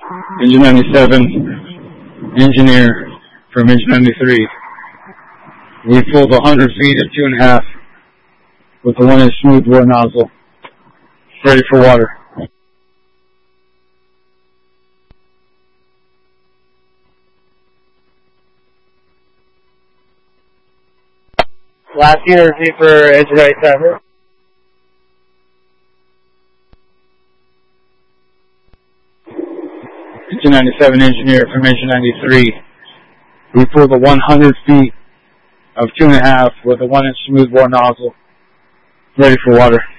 Engine 97, engineer from engine 93. We pulled 100 feet at 2.5 with the 1-inch smoothbore nozzle, ready for water. Last interview for engine 97. Engine 97 engineer from engine 93. We pulled the 100 feet of 2.5 with a 1-inch smoothbore nozzle, ready for water.